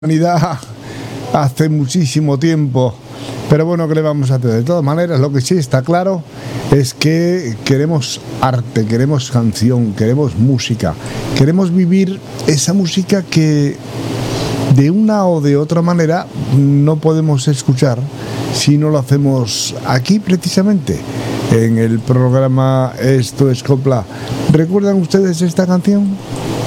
humanidad hace muchísimo tiempo, pero bueno, ¿qué le vamos a hacer? De todas maneras, lo que sí está claro es que queremos arte, queremos canción, queremos música, queremos vivir esa música que de una o de otra manera no podemos escuchar si no lo hacemos aquí precisamente en el programa Esto es Copla. ¿Recuerdan ustedes esta canción?